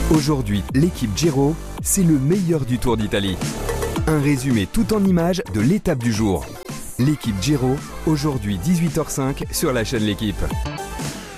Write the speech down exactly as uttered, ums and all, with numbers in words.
Aujourd'hui, l'équipe Giro, c'est le meilleur du Tour d'Italie. Un résumé tout en images de l'étape du jour. L'équipe Giro, aujourd'hui dix-huit heures cinq sur la chaîne L'Équipe.